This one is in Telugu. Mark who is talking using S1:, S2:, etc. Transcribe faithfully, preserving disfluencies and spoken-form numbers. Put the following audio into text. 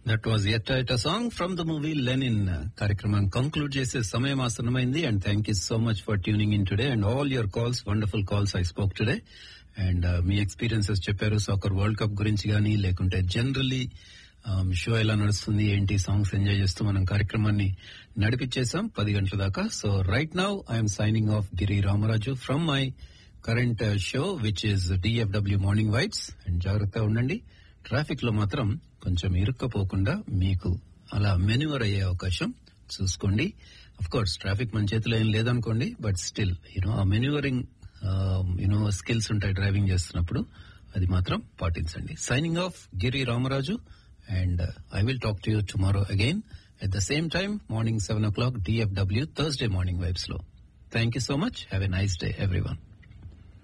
S1: That was at at song from the movie Lenin. కార్యక్రమాన్ని కంక్లూడ్ చేసే సమయం ఆసన్నమైంది. And thank you so much for tuning in today and all your calls, wonderful calls I spoke today. And me experiences చెప్పారు, సాకర్ వరల్డ్ కప్ గురించి కానీ, లేకుంటే జనరల్లీ షో ఎలా నడుస్తుంది ఏంటి, సాంగ్స్ ఎంజాయ్ చేస్తూ మనం కార్యక్రమాన్ని నడిపించేసాం పది గంటల దాకా. So right now I'm signing off Giri Ramaraju from my current show which is DFW morning vibes. And జాగ్రత్తగా ఉండండి, ట్రాఫిక్ లో మాత్రం కొంచెం ఇరుక్కపోకుండా మీకు అలా మెన్యూవర్ అయ్యే అవకాశం చూసుకోండి. అఫ్ కోర్స్ ట్రాఫిక్ మన చేతిలో ఏం లేదనుకోండి, బట్ స్టిల్ యూనో ఆ మెన్యూవరింగ్ యూనో స్కిల్స్ ఉంటాయి డ్రైవింగ్ చేస్తున్నప్పుడు, అది మాత్రం పాటించండి. Signing off Giri Ramaraju, and I will talk to you tomorrow again at the same time morning seven oh clock DFW Thursday morning vibes లో. Thank you so much. Have a nice day everyone.